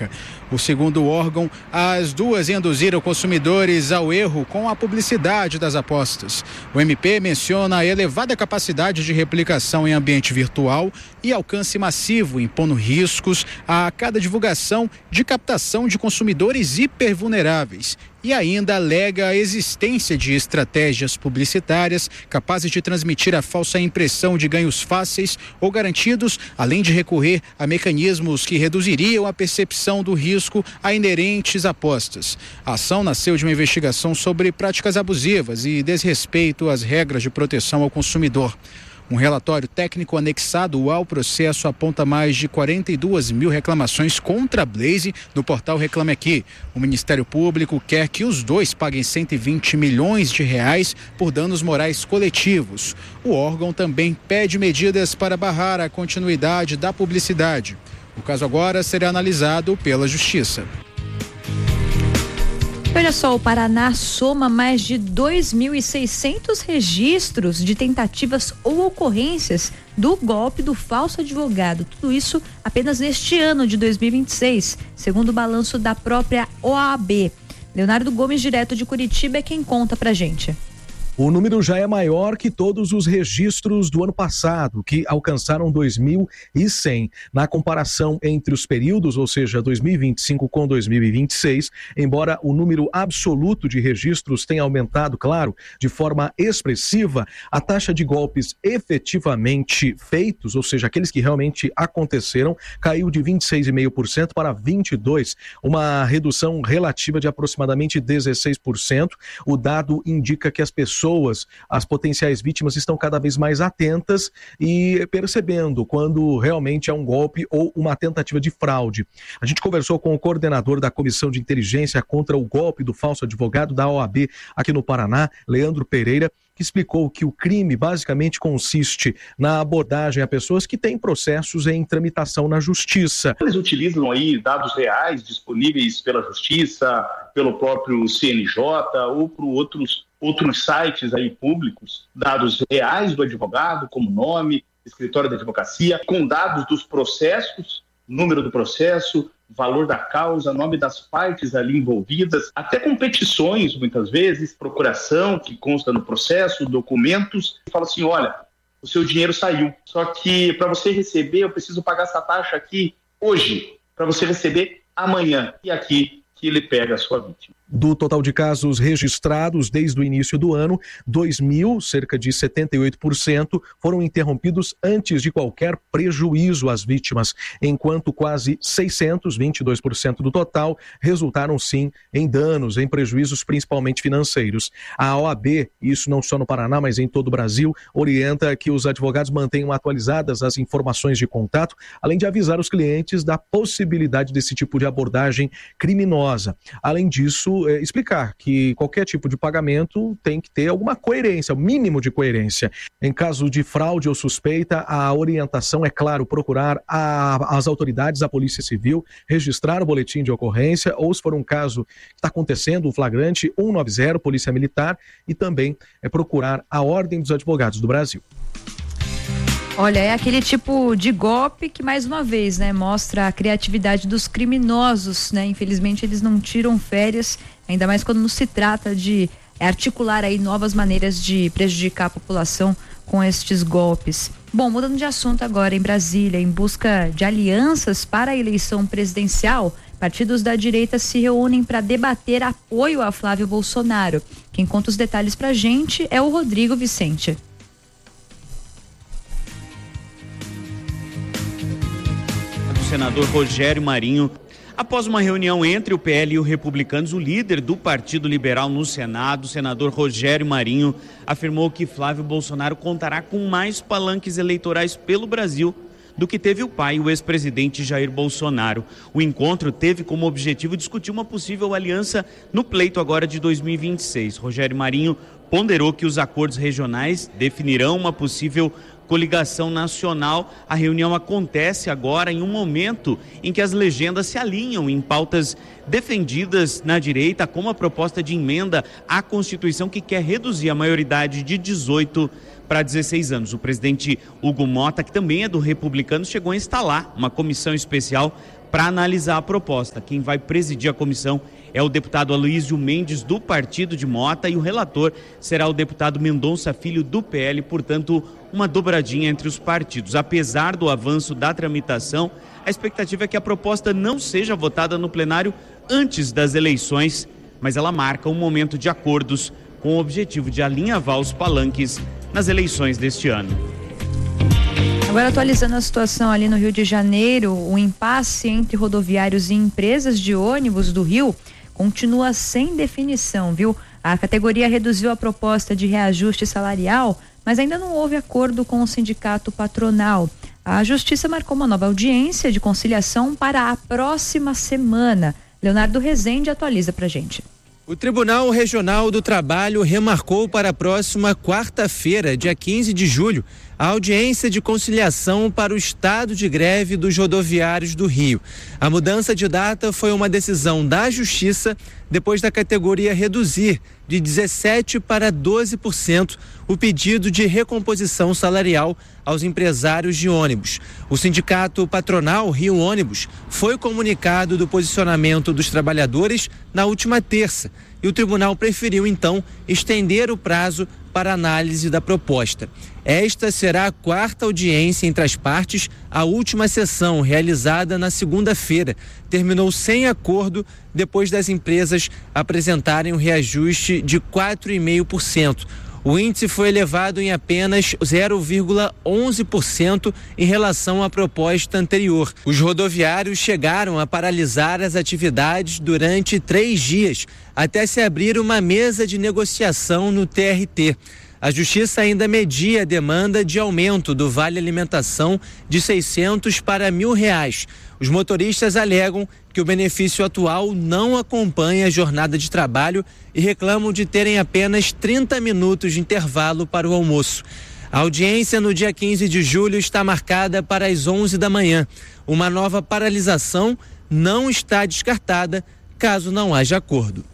Eletrônica. Segundo o órgão, as duas induziram consumidores ao erro com a publicidade das apostas. O MP menciona a elevada capacidade de replicação em ambiente virtual e alcance massivo, impondo riscos a cada divulgação de captação de consumidores hipervulneráveis. E ainda alega a existência de estratégias publicitárias capazes de transmitir a falsa impressão de ganhos fáceis ou garantidos, além de recorrer a mecanismos que reduziriam a percepção do risco a inerentes apostas. A ação nasceu de uma investigação sobre práticas abusivas e desrespeito às regras de proteção ao consumidor. Um relatório técnico anexado ao processo aponta mais de 42 mil reclamações contra a Blaze no portal Reclame Aqui. O Ministério Público quer que os dois paguem 120 milhões de reais por danos morais coletivos. O órgão também pede medidas para barrar a continuidade da publicidade. O caso agora será analisado pela Justiça. Olha só, o Paraná soma mais de 2.600 registros de tentativas ou ocorrências do golpe do falso advogado. Tudo isso apenas neste ano de 2026, segundo o balanço da própria OAB. Leonardo Gomes, direto de Curitiba, é quem conta pra gente. O número já é maior que todos os registros do ano passado, que alcançaram 2.100. Na comparação entre os períodos, ou seja, 2025 com 2026, embora o número absoluto de registros tenha aumentado, claro, de forma expressiva, a taxa de golpes efetivamente feitos, ou seja, aqueles que realmente aconteceram, caiu de 26,5% para 22%, uma redução relativa de aproximadamente 16%. O dado indica que as potenciais vítimas estão cada vez mais atentas e percebendo quando realmente é um golpe ou uma tentativa de fraude. A gente conversou com o coordenador da Comissão de Inteligência contra o Golpe do Falso Advogado da OAB aqui no Paraná, Leandro Pereira, que explicou que o crime basicamente consiste na abordagem a pessoas que têm processos em tramitação na justiça. Eles utilizam aí dados reais disponíveis pela justiça, pelo próprio CNJ ou por outros sites aí públicos, dados reais do advogado, como nome, escritório da advocacia, com dados dos processos, número do processo, valor da causa, nome das partes ali envolvidas, até com petições, muitas vezes, procuração que consta no processo, documentos, e fala assim, olha, o seu dinheiro saiu, só que para você receber eu preciso pagar essa taxa aqui hoje, para você receber amanhã, e aqui que ele pega a sua vítima. Do total de casos registrados desde o início do ano, 2.000, cerca de 78%, foram interrompidos antes de qualquer prejuízo às vítimas, enquanto quase 600, 22% do total, resultaram sim em danos, em prejuízos principalmente financeiros. A OAB, isso não só no Paraná, mas em todo o Brasil, orienta que os advogados mantenham atualizadas as informações de contato, além de avisar os clientes da possibilidade desse tipo de abordagem criminosa. Além disso, explicar que qualquer tipo de pagamento tem que ter alguma coerência, o mínimo de coerência. Em caso de fraude ou suspeita, a orientação é, claro, procurar as autoridades, a Polícia Civil, registrar o boletim de ocorrência, ou se for um caso que está acontecendo, um flagrante, 190, Polícia Militar, e também procurar a Ordem dos Advogados do Brasil. Olha, é aquele tipo de golpe que, mais uma vez, né, mostra a criatividade dos criminosos, né? Infelizmente, eles não tiram férias, ainda mais quando não se trata de articular aí novas maneiras de prejudicar a população com estes golpes. Bom, mudando de assunto agora, em Brasília, em busca de alianças para a eleição presidencial, partidos da direita se reúnem para debater apoio a Flávio Bolsonaro. Quem conta os detalhes pra gente é o Rodrigo Vicente. Senador Rogério Marinho. Após uma reunião entre o PL e os republicanos, o líder do Partido Liberal no Senado, o senador Rogério Marinho, afirmou que Flávio Bolsonaro contará com mais palanques eleitorais pelo Brasil do que teve o pai, o ex-presidente Jair Bolsonaro. O encontro teve como objetivo discutir uma possível aliança no pleito agora de 2026. Rogério Marinho ponderou que os acordos regionais definirão uma possível coligação nacional. A reunião acontece agora em um momento em que as legendas se alinham em pautas defendidas na direita, como a proposta de emenda à Constituição que quer reduzir a maioridade de 18 para 16 anos. O presidente Hugo Mota, que também é do Republicano, chegou a instalar uma comissão especial para analisar a proposta. Quem vai presidir a comissão é o deputado Aloísio Mendes, do Partido de Mota, e o relator será o deputado Mendonça Filho, do PL, portanto, uma dobradinha entre os partidos. Apesar do avanço da tramitação, a expectativa é que a proposta não seja votada no plenário antes das eleições, mas ela marca um momento de acordos com o objetivo de alinhavar os palanques nas eleições deste ano. Agora, atualizando a situação ali no Rio de Janeiro, o impasse entre rodoviários e empresas de ônibus do Rio continua sem definição, viu? A categoria reduziu a proposta de reajuste salarial, mas ainda não houve acordo com o sindicato patronal. A Justiça marcou uma nova audiência de conciliação para a próxima semana. Leonardo Rezende atualiza pra gente. O Tribunal Regional do Trabalho remarcou para a próxima quarta-feira, dia 15 de julho, a audiência de conciliação para o estado de greve dos rodoviários do Rio. A mudança de data foi uma decisão da Justiça depois da categoria reduzir de 17% para 12% o pedido de recomposição salarial aos empresários de ônibus. O sindicato patronal Rio Ônibus foi comunicado do posicionamento dos trabalhadores na última terça e o tribunal preferiu então estender o prazo para análise da proposta. Esta será a quarta audiência entre as partes. A última sessão, realizada na segunda-feira, terminou sem acordo depois das empresas apresentarem um reajuste de 4,5%. O índice foi elevado em apenas 0,11% em relação à proposta anterior. Os rodoviários chegaram a paralisar as atividades durante 3 dias, até se abrir uma mesa de negociação no TRT. A Justiça ainda media a demanda de aumento do Vale Alimentação de R$600 para R$1.000. Os motoristas alegam que o benefício atual não acompanha a jornada de trabalho e reclamam de terem apenas 30 minutos de intervalo para o almoço. A audiência no dia 15 de julho está marcada para as 11 da manhã. Uma nova paralisação não está descartada caso não haja acordo.